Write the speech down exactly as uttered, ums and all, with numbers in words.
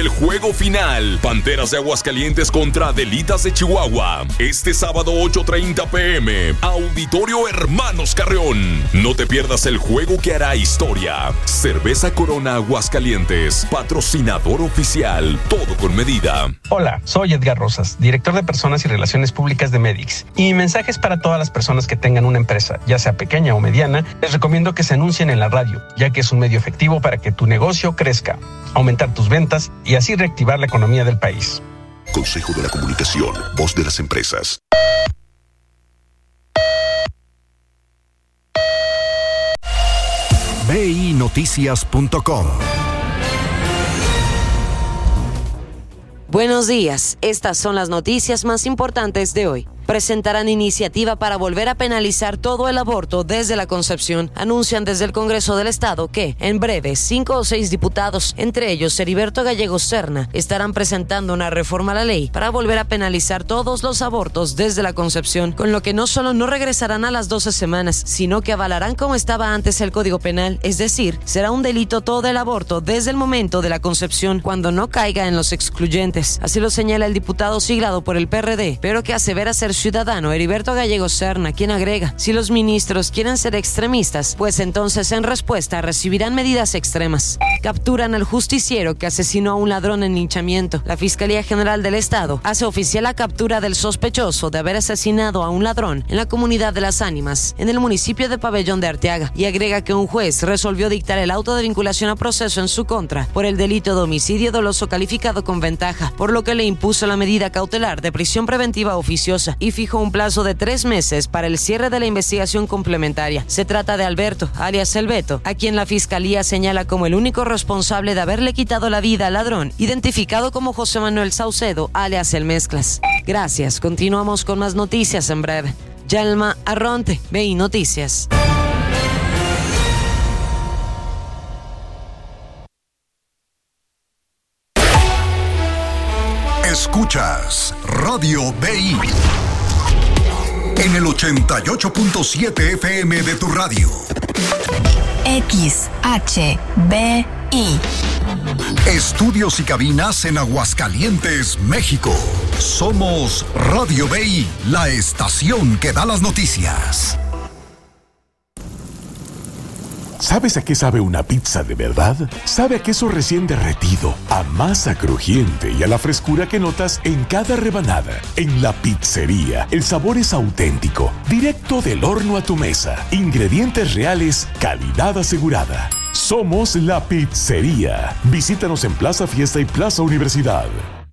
el juego final. Panteras de Aguascalientes contra Adelitas de Chihuahua. Este sábado ocho treinta pm. Auditorio Hermanos Carreón. No te pierdas el juego que hará historia. Cerveza Corona Aguascalientes. Patrocinador oficial. Todo con medida. Hola, soy Edgar Rosas, director de Personas y Relaciones Públicas de Medix. Y mi mensaje es para todas las personas que tengan una empresa, ya sea pequeña o mediana. Les recomiendo que se anuncien en la radio, ya que es un medio efectivo para que tu negocio crezca, aumentar tus ventas y así reactivar la economía del país. Consejo de la Comunicación, voz de las empresas. B I Noticias punto com. Buenos días, estas son las noticias más importantes de hoy. Presentarán iniciativa para volver a penalizar todo el aborto desde la concepción. Anuncian desde el Congreso del Estado que, en breve, cinco o seis diputados, entre ellos Heriberto Gallego Serna, estarán presentando una reforma a la ley para volver a penalizar todos los abortos desde la concepción, con lo que no solo no regresarán a las doce semanas, sino que avalarán como estaba antes el Código Penal, es decir, será un delito todo el aborto desde el momento de la concepción, cuando no caiga en los excluyentes. Así lo señala el diputado siglado por el P R D, pero que asevera ser ciudadano Heriberto Gallego Serna, quien agrega: si los ministros quieren ser extremistas, pues entonces en respuesta recibirán medidas extremas. Capturan al justiciero que asesinó a un ladrón en linchamiento. La Fiscalía General del Estado hace oficial la captura del sospechoso de haber asesinado a un ladrón en la comunidad de Las Ánimas, en el municipio de Pabellón de Arteaga, y agrega que un juez resolvió dictar el auto de vinculación a proceso en su contra por el delito de homicidio doloso calificado con ventaja, por lo que le impuso la medida cautelar de prisión preventiva oficiosa y fijó un plazo de tres meses para el cierre de la investigación complementaria. Se trata de Alberto, alias El Beto, a quien la Fiscalía señala como el único responsable de haberle quitado la vida al ladrón, identificado como José Manuel Saucedo, alias El Mezclas. Gracias, continuamos con más noticias en breve. Yalma Arronte, B I Noticias. Escuchas Radio B I en el ochenta y ocho punto siete F M de tu radio. X H B I. Estudios y cabinas en Aguascalientes, México. Somos Radio B I, la estación que da las noticias. ¿Sabes a qué sabe una pizza de verdad? Sabe a queso recién derretido, a masa crujiente y a la frescura que notas en cada rebanada. En La Pizzería, el sabor es auténtico, directo del horno a tu mesa. Ingredientes reales, calidad asegurada. Somos La Pizzería. Visítanos en Plaza Fiesta y Plaza Universidad.